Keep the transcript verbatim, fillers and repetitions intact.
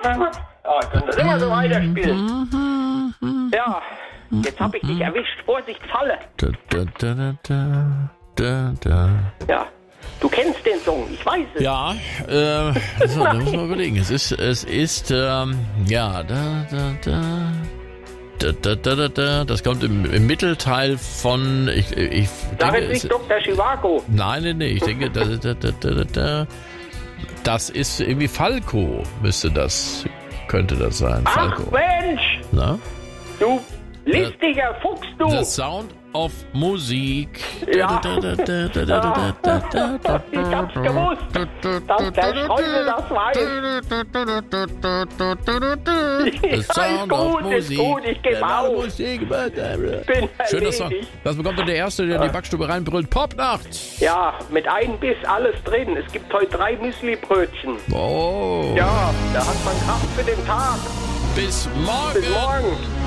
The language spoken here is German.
Ja, können das immer so weiterspielen. Ja, jetzt habe ich dich erwischt. Vorsicht, Falle. Da, da, da, da, da, da. Ja, du kennst den Song, ich weiß es. Ja, äh, so, da muss man überlegen. Es ist, es ist, ähm, ja, da, da, da. Da, da, da, da, da. Das kommt im, im Mittelteil von, ich, ich Sag denke, jetzt nicht es, Doktor Chivago. nein, nein, nein, ich denke, da, da, da, da, da, da. Das ist irgendwie Falco, müsste das, könnte das sein, Ach Falco. Mensch, Na? du listiger Fuchs, du. The Sound of Musik. Ja. Da, da, da, da, da, da, da, da, da. Ich hab's gewusst, dass der Schäuble das weiß. The Ist Sound of gut, ist Musik. gut, ich geb Ja, auf. Musik. Bin Schöner Song. erledigt. Das bekommt dann der Erste, der in die Backstube reinbrüllt. Popnacht. Ja, mit einem Biss alles drin. Es gibt heute drei Müsli-Brötchen. Oh. Ja, da hat man Kraft für den Tag. Bis morgen. Bis morgen.